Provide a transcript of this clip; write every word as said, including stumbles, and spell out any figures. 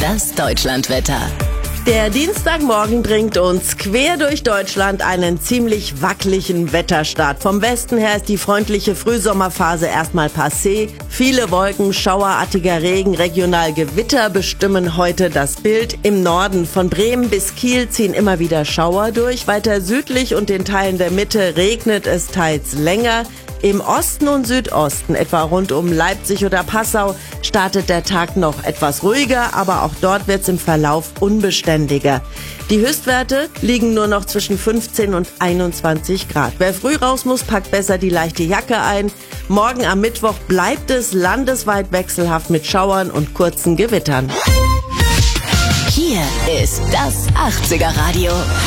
Das Deutschlandwetter. Der Dienstagmorgen bringt uns quer durch Deutschland einen ziemlich wackeligen Wetterstart. Vom Westen her ist die freundliche Frühsommerphase erstmal passé. Viele Wolken, schauerartiger Regen, regional Gewitter bestimmen heute das Bild. Im Norden von Bremen bis Kiel ziehen immer wieder Schauer durch. Weiter südlich und in Teilen der Mitte regnet es teils länger. Im Osten und Südosten, etwa rund um Leipzig oder Passau, startet der Tag noch etwas ruhiger, aber auch dort wird es im Verlauf unbeständiger. Die Höchstwerte liegen nur noch zwischen fünfzehn und einundzwanzig Grad. Wer früh raus muss, packt besser die leichte Jacke ein. Morgen am Mittwoch bleibt es landesweit wechselhaft mit Schauern und kurzen Gewittern. Hier ist das achtziger Radio.